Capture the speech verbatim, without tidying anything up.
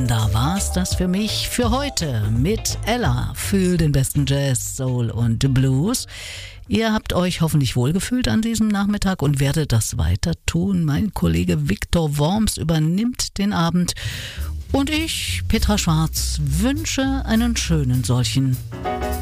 Da war's das für mich für heute mit Ella für den besten Jazz, Soul und Blues. Ihr habt euch hoffentlich wohlgefühlt an diesem Nachmittag und werdet das weiter tun. Mein Kollege Viktor Worms übernimmt den Abend und ich, Petra Schwarz, wünsche einen schönen solchen.